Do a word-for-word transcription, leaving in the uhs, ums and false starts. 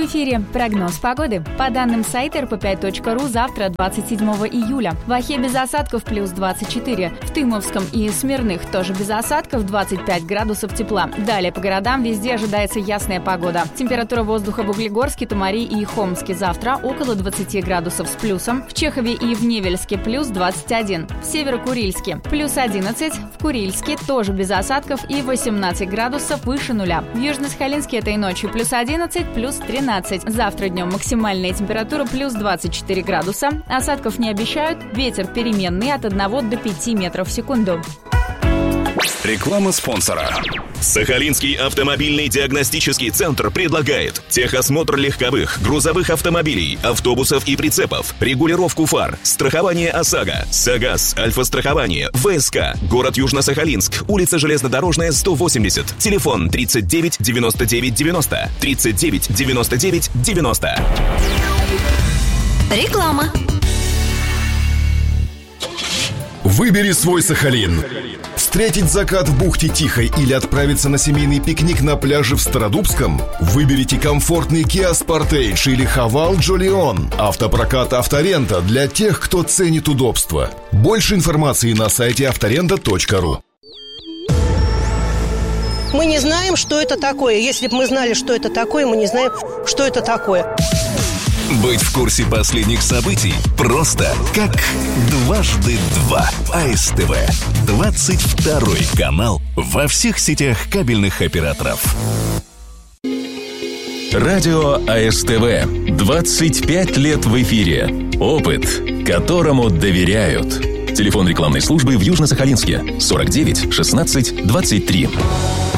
эфире прогноз погоды. По данным сайта эр пэ пять точка ру, завтра, двадцать седьмого июля, в Охе без осадков плюс двадцать четыре, в Тымовском и Смирных тоже без осадков двадцать пять градусов тепла. Далее по городам везде ожидается ясная погода. Температура воздуха в Углегорске, Томари и Хомске завтра около двадцати градусов с плюсом, в Чехове и в Невельске плюс двадцать один, в Северо-Курильске плюс одиннадцать, в Курильске тоже без осадков и восемнадцать градусов выше нуля. В Южно-Сахалинске этой ночью плюс одиннадцать, плюс тринадцать. Завтра днем максимальная температура плюс двадцать четыре градуса. Осадков не обещают. Ветер переменный от одного до пяти метров в секунду. Реклама спонсора. Сахалинский автомобильный диагностический центр предлагает техосмотр легковых, грузовых автомобилей, автобусов и прицепов, регулировку фар, страхование ОСАГО, САГАС, Альфа-страхование, ВСК, город Южно-Сахалинск, улица Железнодорожная, сто восемьдесят, телефон тридцать девять девяносто девять девяносто, тридцать девять девяносто девять девяносто. Реклама. Выбери свой Сахалин. Встретить закат в бухте Тихой или отправиться на семейный пикник на пляже в Стародубском? Выберите комфортный Kia Sportage или Haval Jolion. Автопрокат «Авторента» для тех, кто ценит удобство. Больше информации на сайте авторента точка ру. Мы не знаем, что это такое. Если бы мы знали, что это такое, мы не знаем, что это такое. Быть в курсе последних событий просто как дважды два. АСТВ. двадцать второй канал во всех сетях кабельных операторов. Радио АСТВ. двадцать пять лет в эфире. Опыт, которому доверяют. Телефон рекламной службы в Южно-Сахалинске сорок девять шестнадцать двадцать три.